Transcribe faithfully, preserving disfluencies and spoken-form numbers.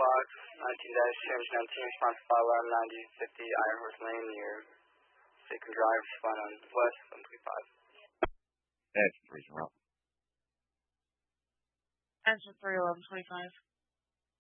box, nineteen dash two nineteen, response file around ninety fifty Iron Horse Lane near Sacred Drive, flying on west, one three five. That's reasonable. Answer three eleven twenty-five.